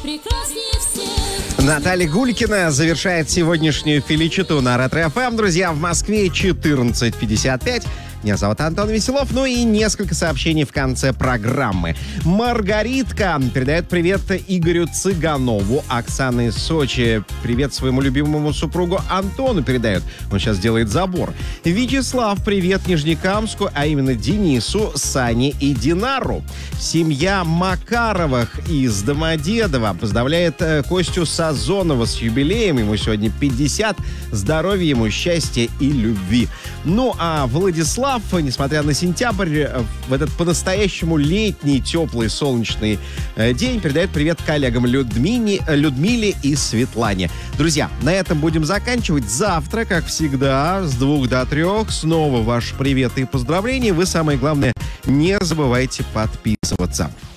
прекраснее всех. Наталья Гулькина завершает сегодняшнюю филичету на Ретро-ФМ. Друзья, в Москве 14:55. Меня зовут Антон Веселов. Ну и несколько сообщений в конце программы. Маргаритка передает привет Игорю Цыганову. Оксана из Сочи привет своему любимому супругу Антону передает. Он сейчас делает забор. Вячеслав привет Нижнекамску, а именно Денису, Сане и Динару. Семья Макаровых из Домодедово поздравляет Костю Сазонова с юбилеем. Ему сегодня 50. Здоровья ему, счастья и любви. Ну а Владислав, несмотря на сентябрь, в этот по-настоящему летний, теплый, солнечный день, передает привет коллегам Людмиле и Светлане. Друзья, на этом будем заканчивать. Завтра, как всегда, с 2 до 3 снова ваши приветы и поздравления. Вы, самое главное, не забывайте подписываться.